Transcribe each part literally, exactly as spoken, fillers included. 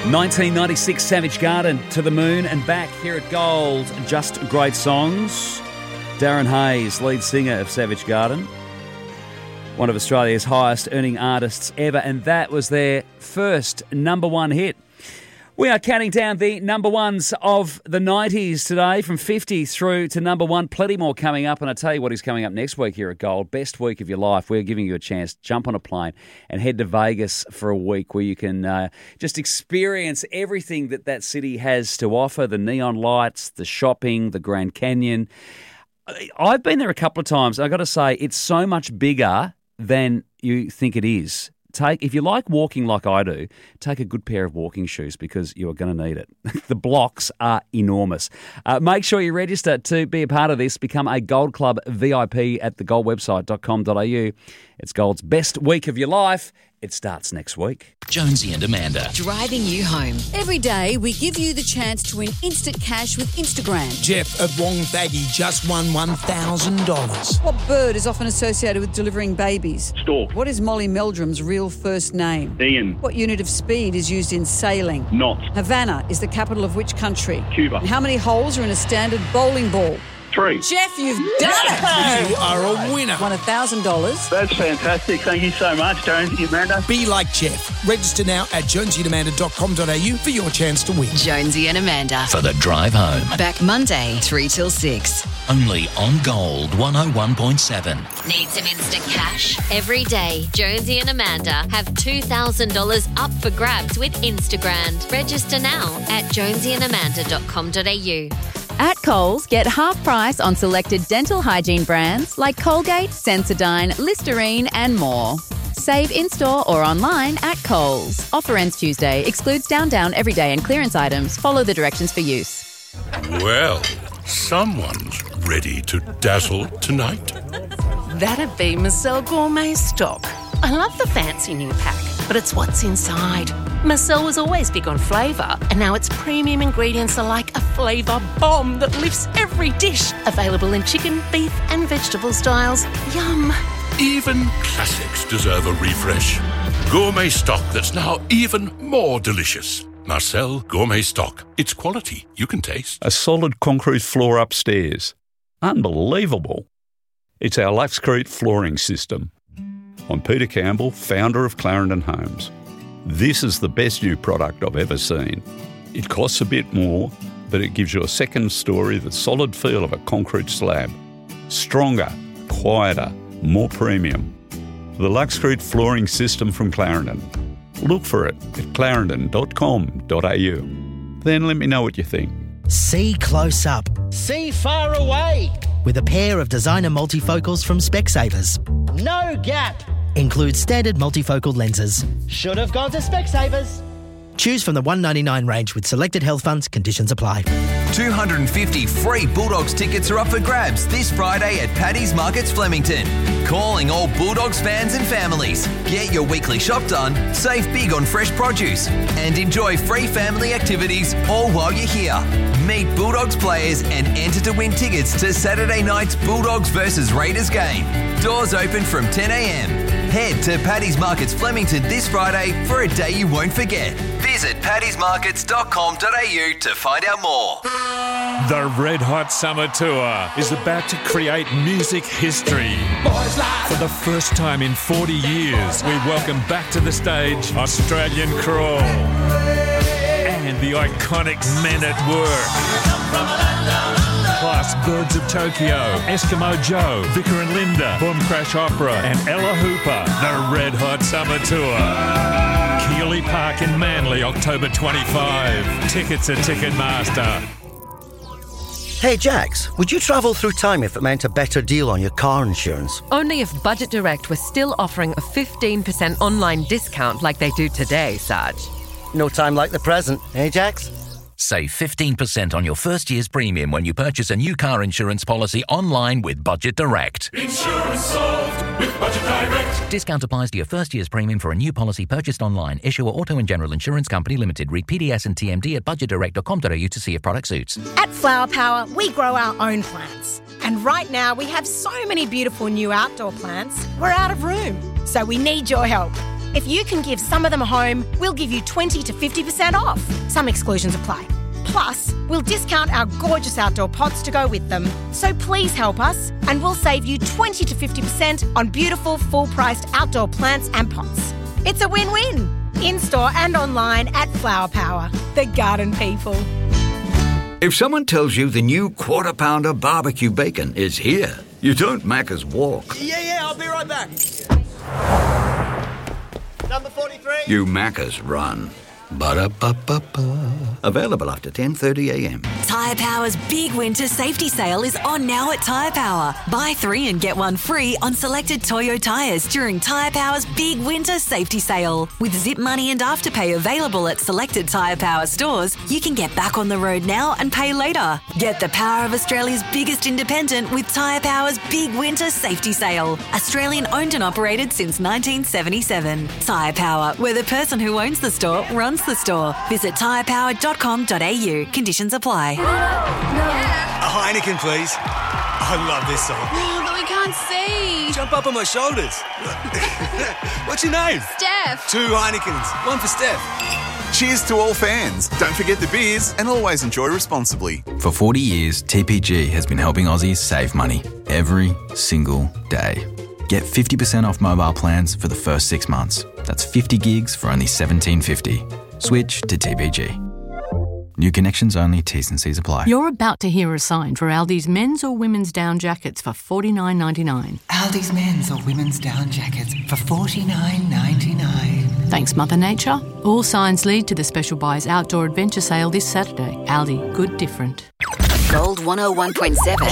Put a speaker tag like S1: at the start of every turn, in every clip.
S1: nineteen ninety-six Savage Garden, To the Moon and Back here at Gold. Just great songs. Darren Hayes, lead singer of Savage Garden, one of Australia's highest earning artists ever, and that was their first number one hit. We are counting down the number ones of the nineties today, from fifty through to number one. Plenty more coming up, and I tell you what is coming up next week here at Gold. Best week of your life. We're giving you a chance to jump on a plane and head to Vegas for a week where you can uh, just experience everything that that city has to offer, the neon lights, the shopping, the Grand Canyon. I've been there a couple of times. I've got to say, it's so much bigger than you think it is. Take, if you like walking like I do, take a good pair of walking shoes because you're going to need it. The blocks are enormous. Uh, make sure you register to be a part of this. Become a Gold Club V I P at the gold website dot com dot a u. It's Gold's best week of your life. It starts next week.
S2: Jonesy and Amanda.
S3: Driving you home. Every day, we give you the chance to win instant cash with Instagram.
S4: Jeff of Wonthaggi just won one thousand dollars.
S3: What bird is often associated with delivering babies?
S5: Stork.
S3: What is Molly Meldrum's real first name?
S5: Ian.
S3: What unit of speed is used in sailing?
S5: Knot.
S3: Havana is the capital of which country?
S5: Cuba.
S3: And how many holes are in a standard bowling ball?
S5: Three.
S3: Jeff, you've done it!
S4: You are a winner.
S3: Won one thousand dollars.
S5: That's fantastic. Thank you so much, Jonesy and Amanda.
S4: Be like Jeff. Register now at jonesy and amanda dot com dot a u for your chance to win.
S6: Jonesy and Amanda.
S2: For the drive home.
S6: Back Monday, three till six.
S2: Only on Gold one oh one point seven.
S7: Need some instant cash? Every day, Jonesy and Amanda have two thousand dollars up for grabs with Instagram. Register now at jonesy and amanda dot com dot a u.
S8: At Coles, get half price on selected dental hygiene brands like Colgate, Sensodyne, Listerine and more. Save in-store or online at Coles. Offer ends Tuesday. Excludes Down Down, Everyday and clearance items. Follow the directions for use.
S9: Well, someone's ready to dazzle tonight.
S10: That'd be Marcel Gourmet Stock. I love the fancy new pack, but it's what's inside. Marcel was always big on flavour, and now its premium ingredients are like a flavour bomb that lifts every dish. Available in chicken, beef and vegetable styles. Yum.
S9: Even classics deserve a refresh. Gourmet stock that's now even more delicious. Marcel Gourmet Stock. It's quality you can taste.
S11: A solid concrete floor upstairs. Unbelievable. It's our Luxcrete flooring system. I'm Peter Campbell, founder of Clarendon Homes. This is the best new product I've ever seen. It costs a bit more, but it gives you a second story, the solid feel of a concrete slab. Stronger, quieter, more premium. The Luxcrete flooring system from Clarendon. Look for it at clarendon dot com dot a u. Then let me know what you think.
S12: See close up.
S13: See far away.
S12: With a pair of designer multifocals from Specsavers.
S13: No gap.
S12: Includes standard multifocal lenses.
S13: Should have gone to Specsavers.
S12: Choose from the one ninety-nine range with selected health funds. Conditions apply.
S14: two hundred fifty free Bulldogs tickets are up for grabs this Friday at Paddy's Markets Flemington. Calling all Bulldogs fans and families. Get your weekly shop done, save big on fresh produce, and enjoy free family activities all while you're here. Meet Bulldogs players and enter to win tickets to Saturday night's Bulldogs versus Raiders game. Doors open from ten a m. Head to Paddy's Markets Flemington this Friday for a day you won't forget. Visit paddys markets dot com dot a u to find out more.
S15: The Red Hot Summer Tour is about to create music history. For the first time in forty years, we welcome back to the stage Australian Crawl and the iconic Men at Work. Plus Birds of Tokyo, Eskimo Joe, Vicar and Linda, Boom Crash Opera and Ella Hooper. The Red Hot Summer Tour. Keeley Park in Manly, October twenty-fifth. Tickets at Ticketmaster.
S16: Hey Jax, would you travel through time if it meant a better deal on your car insurance?
S17: Only if Budget Direct was still offering a fifteen percent online discount like they do today, Sarge.
S16: No time like the present, eh Jax?
S2: Save fifteen percent on your first year's premium when you purchase a new car insurance policy online with Budget Direct.
S9: Insurance solved with Budget Direct.
S2: Discount applies to your first year's premium for a new policy purchased online. Issuer Auto and General Insurance Company Limited. Read P D S and T M D at budget direct dot com dot a u to see if product suits.
S18: At Flower Power, we grow our own plants. And right now, we have so many beautiful new outdoor plants, we're out of room. So we need your help. If you can give some of them a home, we'll give you twenty to fifty percent off. Some exclusions apply. Plus, we'll discount our gorgeous outdoor pots to go with them. So please help us and we'll save you twenty to fifty percent on beautiful full-priced outdoor plants and pots. It's a win-win. In-store and online at Flower Power, the garden people.
S19: If someone tells you the new Quarter Pounder barbecue bacon is here, you don't Macca's walk.
S13: Yeah, yeah, I'll be right back. Number forty-three.
S19: You Macca's run. Ba-da-ba-ba-ba. Available after ten thirty a m.
S20: Tyre Power's big winter safety sale is on now at Tyre Power. Buy three and get one free on selected Toyo tyres during Tyre Power's big winter safety sale. With Zip Money and Afterpay available at selected Tyre Power stores, you can get back on the road now and pay later. Get the power of Australia's biggest independent with Tyre Power's big winter safety sale. Australian owned and operated since nineteen seventy-seven. Tyre Power, where the person who owns the store runs the store. Visit tyre power dot com dot a u. Conditions apply.
S21: A Heineken, please. I love this song.
S22: Oh, but we can't see.
S21: Jump up on my shoulders. What's your name?
S22: Steph.
S21: Two Heinekens. One for Steph.
S23: Cheers to all fans. Don't forget the beers and always enjoy responsibly.
S24: For forty years, T P G has been helping Aussies save money every single day. Get fifty percent off mobile plans for the first six months. That's fifty gigs for only seventeen fifty. Switch to T P G. New connections only, T's and C's apply.
S25: You're about to hear a sign for Aldi's men's or women's down jackets for forty-nine ninety-nine.
S26: Aldi's men's or women's down jackets for forty-nine ninety-nine.
S25: Thanks, Mother Nature. All signs lead to the Special Buys Outdoor Adventure Sale this Saturday. Aldi, good different.
S6: Gold one oh one point seven.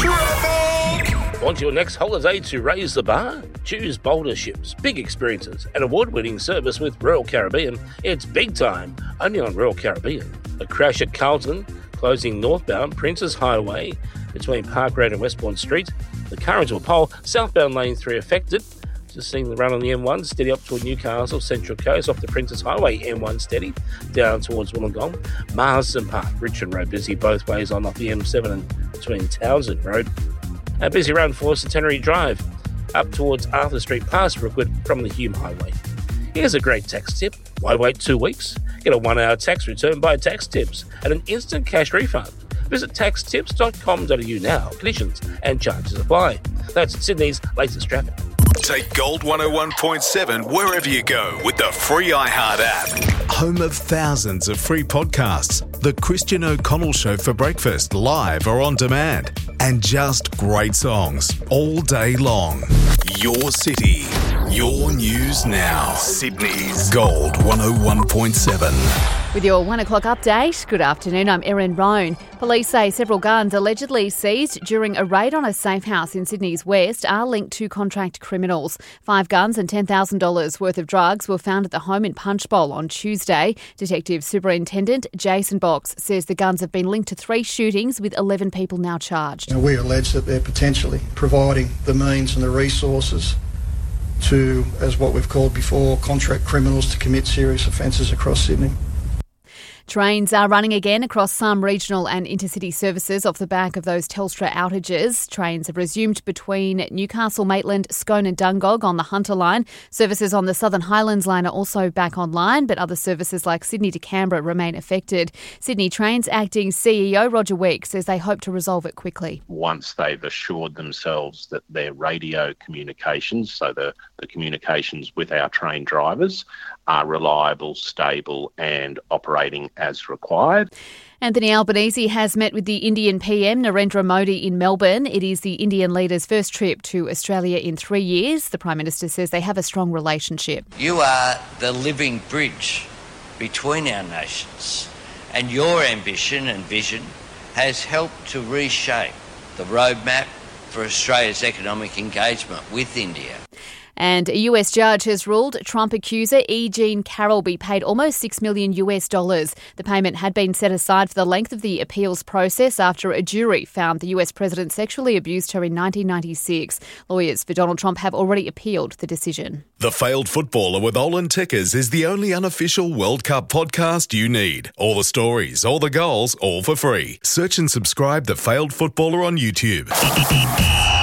S27: Want your next holiday to raise the bar? Choose bolder ships, big experiences, and award-winning service with Royal Caribbean. It's big time, only on Royal Caribbean. A crash at Carlton, closing northbound Princes Highway between Park Road and Westbourne Street. The car into a pole, southbound lane three affected. Just seeing the run on the M one, steady up toward Newcastle, Central Coast, off the Princes Highway, M one steady, down towards Wollongong. Marsden Park, Richmond Road, busy both ways on off the M seven and between Townsend Road. A busy run for Centenary Drive, up towards Arthur Street past Rookwood from the Hume Highway. Here's a great tax tip. Why wait two weeks? Get a one-hour tax return by Tax Tips and an instant cash refund. Visit tax tips dot com dot a u now. Conditions and charges apply. That's Sydney's latest traffic.
S28: Take Gold one oh one point seven wherever you go with the free iHeart app.
S29: Home of thousands of free podcasts. The Christian O'Connell Show for breakfast, live or on demand. And just great songs all day long. Your city, your news now. Sydney's Gold one oh one point seven.
S8: With your one o'clock update, good afternoon, I'm Erin Roan. Police say several guns allegedly seized during a raid on a safe house in Sydney's West are linked to contract criminals. Five guns and ten thousand dollars worth of drugs were found at the home in Punchbowl on Tuesday. Detective Superintendent Jason Box says the guns have been linked to three shootings with eleven people now charged.
S30: Now, we allege that they're potentially providing the means and the resources to, as what we've called before, contract criminals to commit serious offences across Sydney.
S8: Trains are running again across some regional and intercity services off the back of those Telstra outages. Trains have resumed between Newcastle, Maitland, Scone and Dungog on the Hunter line. Services on the Southern Highlands line are also back online, but other services like Sydney to Canberra remain affected. Sydney Trains acting C E O Roger Week says they hope to resolve it quickly.
S31: Once they've assured themselves that their radio communications, so the, the communications with our train drivers, are reliable, stable and operating as required.
S8: Anthony Albanese has met with the Indian P M Narendra Modi in Melbourne. It is the Indian leader's first trip to Australia in three years. The Prime Minister says they have a strong relationship.
S32: You are the living bridge between our nations, and your ambition and vision has helped to reshape the roadmap for Australia's economic engagement with India.
S8: And a U S judge has ruled Trump accuser E. Jean Carroll be paid almost six million US dollars. The payment had been set aside for the length of the appeals process after a jury found the U S president sexually abused her in nineteen ninety-six. Lawyers for Donald Trump have already appealed the decision.
S29: The Failed Footballer with Olin Tickers is the only unofficial World Cup podcast you need. All the stories, all the goals, all for free. Search and subscribe The Failed Footballer on YouTube.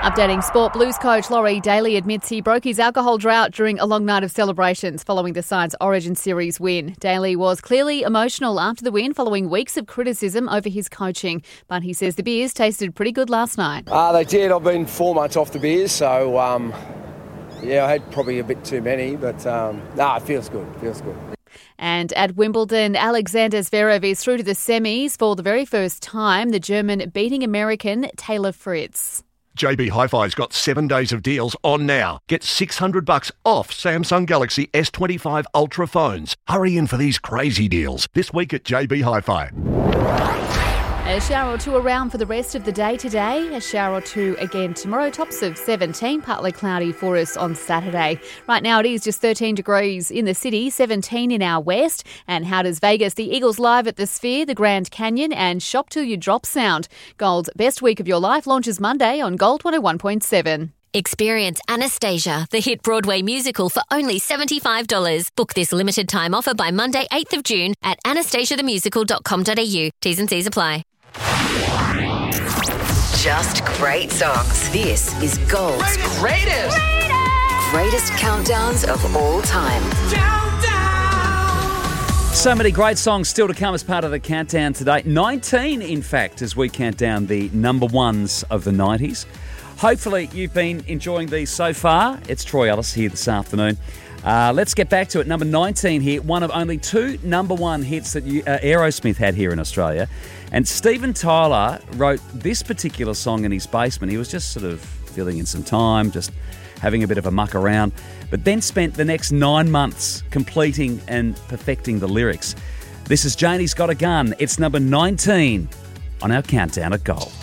S1: Updating sport, Blues coach Laurie Daly admits he broke his alcohol drought during a long night of celebrations following the side's Origin Series win. Daly was clearly emotional after the win following weeks of criticism over his coaching, but he says the beers tasted pretty good last night.
S3: Uh, they did. I've been four months off the beers, so um, yeah, I had probably a bit too many, but um, nah, it feels good. It feels good.
S1: And at Wimbledon, Alexander Zverev is through to the semis for the very first time, the German beating American Taylor Fritz.
S4: J B Hi-Fi's got seven days of deals on now. Get six hundred bucks off Samsung Galaxy S twenty-five Ultra phones. Hurry in for these crazy deals this week at J B Hi-Fi.
S1: A shower or two around for the rest of the day today. A shower or two again tomorrow. Tops of seventeen, partly cloudy for us on Saturday. Right now it is just thirteen degrees in the city, seventeen in our west. And how does Vegas? The Eagles live at the Sphere, the Grand Canyon and Shop Till You Drop sound. Gold's Best Week of Your Life launches Monday on Gold one oh one point seven.
S5: Experience Anastasia, the hit Broadway musical, for only seventy-five dollars. Book this limited time offer by Monday, eighth of June at anastasia the musical dot com dot a u. T's and C's apply.
S6: Just great songs. This is Gold's
S13: Greatest! Greatest!
S6: greatest countdowns of all time.
S7: So many great songs still to come as part of the countdown today. nineteen, in fact, as we count down the number ones of the nineties. Hopefully you've been enjoying these so far. It's Troy Ellis here this afternoon. Uh, let's get back to it. Number nineteen here, one of only two number one hits that you, uh, Aerosmith had here in Australia. And Steven Tyler wrote this particular song in his basement. He was just sort of filling in some time, just having a bit of a muck around, but then spent the next nine months completing and perfecting the lyrics. This is Janie's Got a Gun. It's number nineteen on our countdown at Gold.